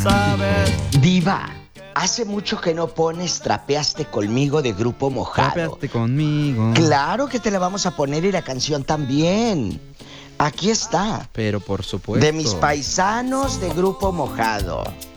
Diva, hace mucho que no pones Trapeaste conmigo de Grupo Mojado. Trapeaste conmigo. Claro que te la vamos a poner y la canción también. Aquí está. Pero por supuesto. De mis paisanos de Grupo Mojado.